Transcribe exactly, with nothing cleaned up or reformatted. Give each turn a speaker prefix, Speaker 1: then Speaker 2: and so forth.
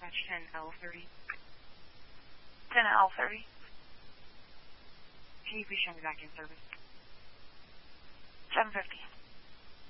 Speaker 1: dispatch ten L thirty.
Speaker 2: ten L thirty.
Speaker 1: Can you please show me back in service?
Speaker 2: seven fifty.